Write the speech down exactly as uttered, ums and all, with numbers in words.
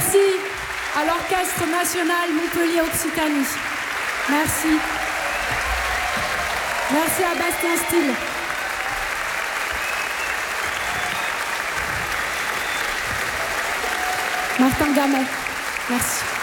Merci à l'Orchestre National Montpellier Occitanie. Merci. Merci à Bastien Steele. Martin Gamet. Merci.